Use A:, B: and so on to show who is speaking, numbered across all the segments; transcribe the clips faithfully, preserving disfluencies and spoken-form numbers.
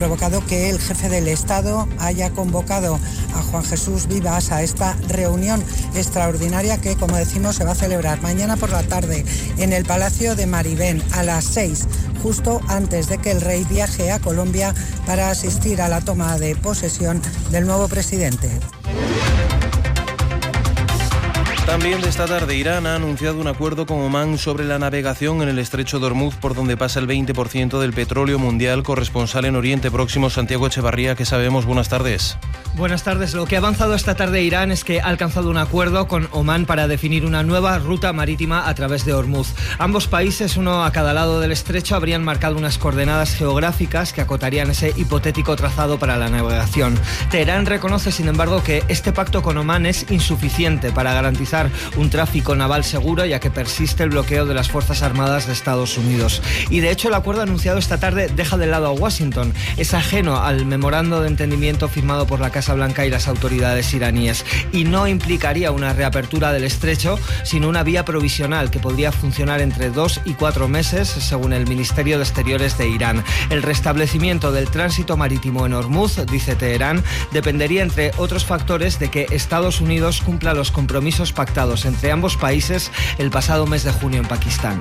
A: provocado que el jefe del Estado haya convocado a Juan Jesús Vivas a esta reunión extraordinaria que, como decimos, se va a celebrar mañana por la tarde en el Palacio de Maribén a las seis, justo antes de que el rey viaje a Colombia para asistir a la toma de posesión del nuevo presidente.
B: También de esta tarde, Irán ha anunciado un acuerdo con Omán sobre la navegación en el estrecho de Ormuz, por donde pasa el veinte por ciento del petróleo mundial. Corresponsal en Oriente Próximo, Santiago Echevarría, ¿qué sabemos? Buenas tardes.
C: Buenas tardes. Lo que ha avanzado esta tarde Irán es que ha alcanzado un acuerdo con Omán para definir una nueva ruta marítima a través de Ormuz. Ambos países, uno a cada lado del estrecho, habrían marcado unas coordenadas geográficas que acotarían ese hipotético trazado para la navegación. Teherán reconoce, sin embargo, que este pacto con Omán es insuficiente para garantizar un tráfico naval seguro, ya que persiste el bloqueo de las Fuerzas Armadas de Estados Unidos. Y de hecho el acuerdo anunciado esta tarde deja de lado a Washington. Es ajeno al memorando de entendimiento firmado por la Casa Blanca y las autoridades iraníes, y no implicaría una reapertura del estrecho, sino una vía provisional que podría funcionar entre dos y cuatro meses, según el Ministerio de Exteriores de Irán. El restablecimiento del tránsito marítimo en Ormuz, dice Teherán, dependería, entre otros factores, de que Estados Unidos cumpla los compromisos pactados entre ambos países el pasado mes de junio en Pakistán.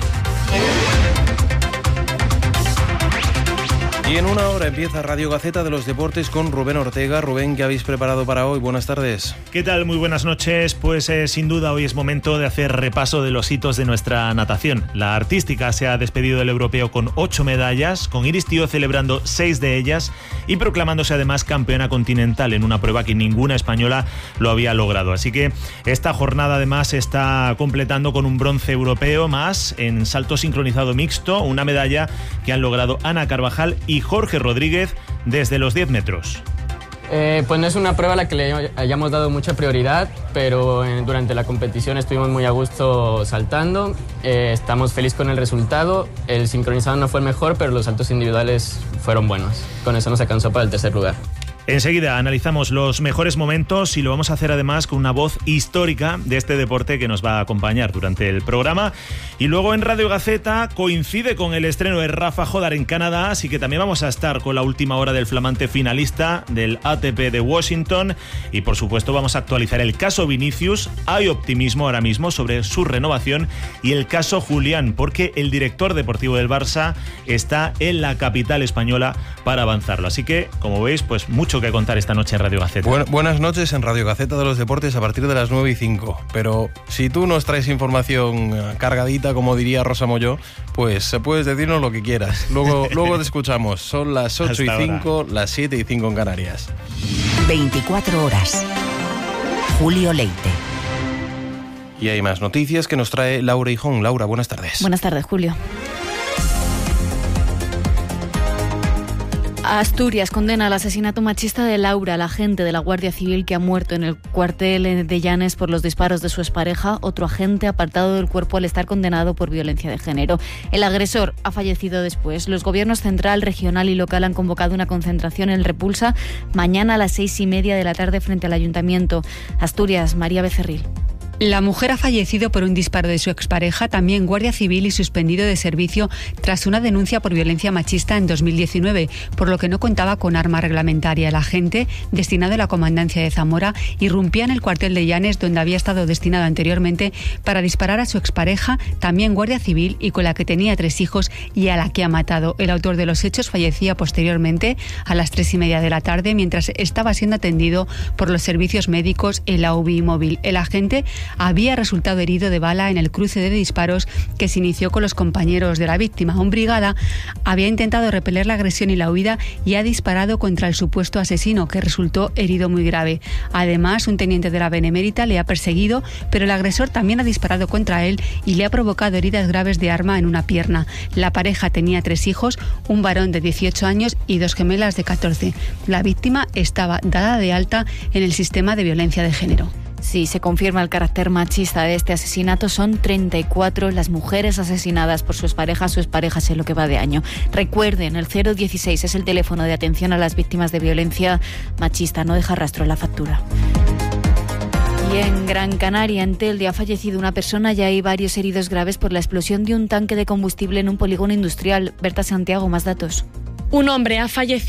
B: Y en una hora empieza Radio Gaceta de los Deportes con Rubén Ortega. Rubén, ¿qué habéis preparado para hoy? Buenas tardes.
D: ¿Qué tal? Muy buenas noches. Pues eh, sin duda hoy es momento de hacer repaso de los hitos de nuestra natación. La artística se ha despedido del europeo con ocho medallas, con Iris Tío celebrando seis de ellas y proclamándose además campeona continental en una prueba que ninguna española lo había logrado. Así que esta jornada además se está completando con un bronce europeo más en salto sincronizado mixto, una medalla que han logrado Ana Carvajal y Jorge Rodríguez desde los diez metros.
E: Eh, pues no es una prueba a la que le hayamos dado mucha prioridad, pero eh, durante la competición estuvimos muy a gusto saltando, eh, estamos felices con el resultado. El sincronizado no fue el mejor, pero los saltos individuales fueron buenos. Con eso nos alcanzó para el tercer lugar.
D: Enseguida analizamos los mejores momentos y lo vamos a hacer además con una voz histórica de este deporte que nos va a acompañar durante el programa. Y luego en Radio Gaceta coincide con el estreno de Rafa Jodar en Canadá, así que también vamos a estar con la última hora del flamante finalista del A T P de Washington. Y por supuesto vamos a actualizar el caso Vinicius. Hay optimismo ahora mismo sobre su renovación, y el caso Julián, porque el director deportivo del Barça está en la capital española para avanzarlo. Así que, como veis, pues mucho que contar esta noche en Radio Gaceta.
B: Bu- buenas noches en Radio Gaceta de los Deportes a partir de las nueve y cinco. Pero si tú nos traes información cargadita, como diría Rosa Molló, pues puedes decirnos lo que quieras. Luego, luego te escuchamos. Son las ocho y cinco, las siete y cinco en Canarias.
F: veinticuatro horas. Julio Leite.
B: Y hay más noticias que nos trae Laura Hijón. Laura, buenas tardes.
G: Buenas tardes, Julio. Asturias condena al asesinato machista de Laura, la agente de la Guardia Civil que ha muerto en el cuartel de Llanes por los disparos de su expareja, otro agente apartado del cuerpo al estar condenado por violencia de género. El agresor ha fallecido después. Los gobiernos central, regional y local han convocado una concentración en Repulsa mañana a las seis y media de la tarde frente al Ayuntamiento. Asturias, María Becerril.
H: La mujer ha fallecido por un disparo de su expareja, también guardia civil, y suspendido de servicio tras una denuncia por violencia machista en dos mil diecinueve, por lo que no contaba con arma reglamentaria. El agente, destinado a la comandancia de Zamora, irrumpía en el cuartel de Llanes, donde había estado destinado anteriormente, para disparar a su expareja, también guardia civil y con la que tenía tres hijos y a la que ha matado. El autor de los hechos fallecía posteriormente a las tres y media de la tarde mientras estaba siendo atendido por los servicios médicos en la U B I móvil. El agente había resultado herido de bala en el cruce de disparos que se inició con los compañeros de la víctima. Un brigada había intentado repeler la agresión y la huida y ha disparado contra el supuesto asesino, que resultó herido muy grave. Además, un teniente de la Benemérita le ha perseguido, pero el agresor también ha disparado contra él y le ha provocado heridas graves de arma en una pierna. La pareja tenía tres hijos, un varón de dieciocho años y dos gemelas de catorce. La víctima estaba dada de alta en el sistema de violencia de género.
G: Sí, se confirma el carácter machista de este asesinato. Son treinta y cuatro las mujeres asesinadas por sus parejas, sus parejas en lo que va de año. Recuerden, el cero dieciséis es el teléfono de atención a las víctimas de violencia machista. No deja rastro en la factura. Y en Gran Canaria, en Telde, ha fallecido una persona y hay varios heridos graves por la explosión de un tanque de combustible en un polígono industrial. Berta Santiago, más datos.
I: Un hombre ha fallecido